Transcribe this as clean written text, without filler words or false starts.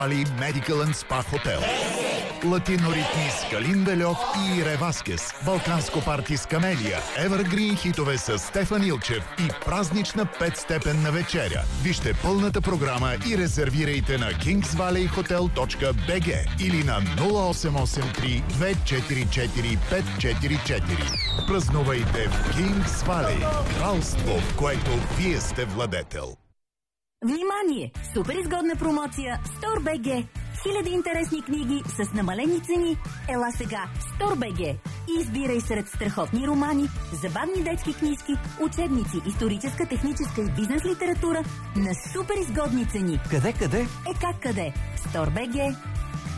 Али Медикъл & Спа Хотел. Латиноритми с Калин Льов и Ире Васкес. Балканско парти с Камелия. Евъргрин хитове с Стефан Илчев и празнична 5-степенна вечеря. Вижте пълната програма и резервирайте на kingsvalleyhotel.bg или на 0883 244 544. Празнувайте в Кингс Валей. Кралство, в което вие сте владетел. Внимание! Супер изгодна промоция StoreBG. Хиляди интересни книги с намалени цени. Ела сега StoreBG и избирай сред страхотни романи, забавни детски книжки, учебници, историческа, техническа и бизнес литература на супер изгодни цени. Къде? Как къде? StoreBG.